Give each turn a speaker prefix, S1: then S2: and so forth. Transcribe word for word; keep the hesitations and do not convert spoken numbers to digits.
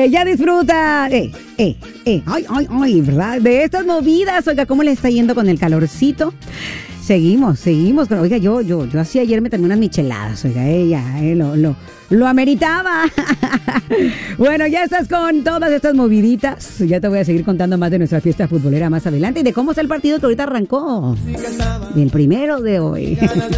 S1: Ella disfruta, eh, eh, eh, ay, ay, ay, ¿verdad? De estas movidas. Oiga, ¿cómo le está yendo con el calorcito? Seguimos, seguimos. Pero, oiga, yo, yo, yo así ayer me tomé unas micheladas. Oiga, ella, eh, lo, lo, lo ameritaba. Bueno, ya estás con todas estas moviditas. Ya te voy a seguir contando más de nuestra fiesta futbolera más adelante y de cómo está el partido que ahorita arrancó. El primero de hoy.